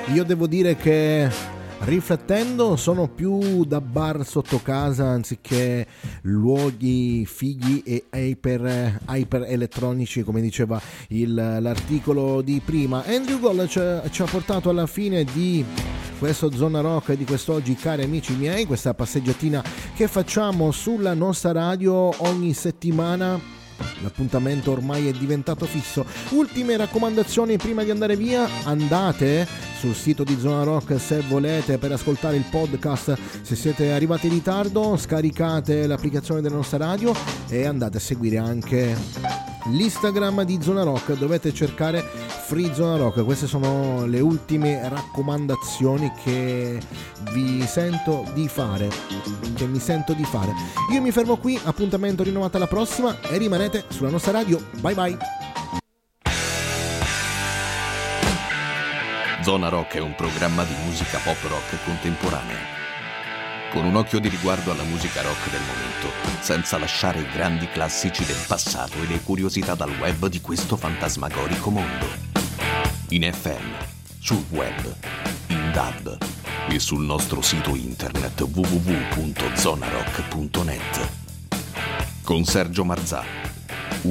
Io devo dire che riflettendo sono più da bar sotto casa anziché luoghi fighi e hyper elettronici, come diceva l'articolo di prima. Andrew Gold ci ha portato alla fine di questo Zona Rock di quest'oggi, cari amici miei, questa passeggiatina che facciamo sulla nostra radio ogni settimana. L'appuntamento ormai è diventato fisso. Ultime raccomandazioni prima di andare via: andate sul sito di Zona Rock se volete per ascoltare il podcast. Se siete arrivati in ritardo, scaricate l'applicazione della nostra radio e andate a seguire anche l'Instagram di Zona Rock, dovete cercare Free Zona Rock. Queste sono le ultime raccomandazioni che mi sento di fare. Io mi fermo qui, appuntamento rinnovato alla prossima e rimanete sulla nostra radio. Bye bye. Zona Rock è un programma di musica pop rock contemporanea, con un occhio di riguardo alla musica rock del momento, senza lasciare i grandi classici del passato e le curiosità dal web di questo fantasmagorico mondo. In FM, sul web, in DAB e sul nostro sito internet www.zonarock.net. Con Sergio Marzà.